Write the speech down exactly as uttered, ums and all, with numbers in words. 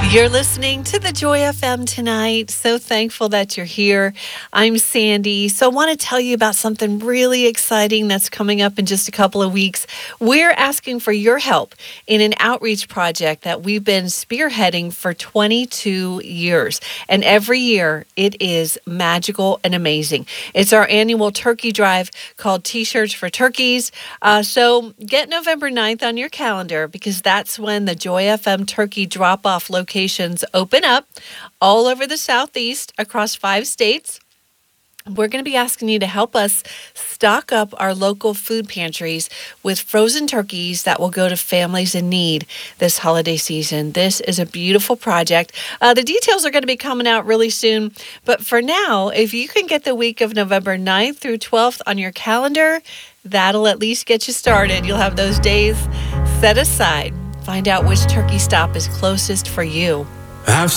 You're listening to the Joy F M tonight. So thankful that you're here. I'm Sandy. So I want to tell you about something really exciting that's coming up in just a couple of weeks. We're asking for your help in an outreach project that we've been spearheading for twenty-two years. And every year it is magical and amazing. It's our annual turkey drive called T-Shirts for Turkeys. Uh, so get November ninth on your calendar because that's when the Joy F M turkey drop-off location open up all over the Southeast across five states. We're going to be asking you to help us stock up our local food pantries with frozen turkeys that will go to families in need this holiday season. This is a beautiful project. Uh, the details are going to be coming out really soon. But for now, if you can get the week of November ninth through twelfth on your calendar, that'll at least get you started. You'll have those days set aside. Find out which turkey stop is closest for you. Have